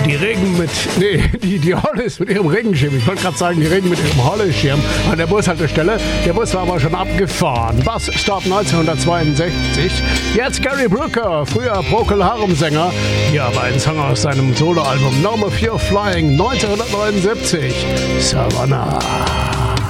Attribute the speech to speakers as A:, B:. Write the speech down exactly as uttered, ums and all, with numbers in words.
A: Die Regen mit, nee, die, die Hollis mit ihrem Regenschirm. Ich wollte gerade sagen, die Regen mit ihrem Hollis-Schirm an der Bushaltestelle. Der Bus war aber schon abgefahren. Bus-Stop neunzehnhundertzweiundsechzig. Jetzt Gary Brooker, früher Procol Harum-Sänger. Hier aber ein Song aus seinem Soloalbum No More Fear of Flying neunzehnhundertneunundsiebzig. Savannah.